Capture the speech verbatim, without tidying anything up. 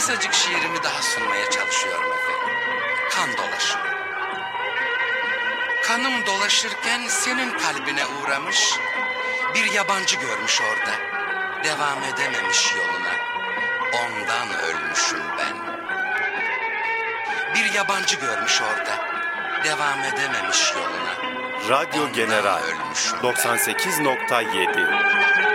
kısacık şiirimi daha sunmaya çalışıyorum efendim. Kan dolaşımı. Kanım dolaşırken senin kalbine uğramış, bir yabancı görmüş orada, devam edememiş yoluna, ondan ölmüşüm ben. Bir yabancı görmüş orada, devam edememiş yoluna, Radyo ondan General ölmüşüm ben. doksan sekiz nokta yedi